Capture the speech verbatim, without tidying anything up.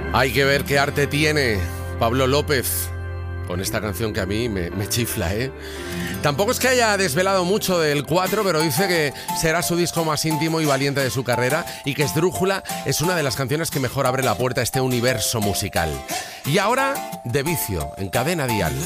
Hay que ver qué arte tiene Pablo López con esta canción que a mí me, me chifla, ¿eh? Tampoco es que haya desvelado mucho del cuatro, pero dice que será su disco más íntimo y valiente de su carrera y que Esdrújula es una de las canciones que mejor abre la puerta a este universo musical. Y ahora, De Vicio, en Cadena Dial.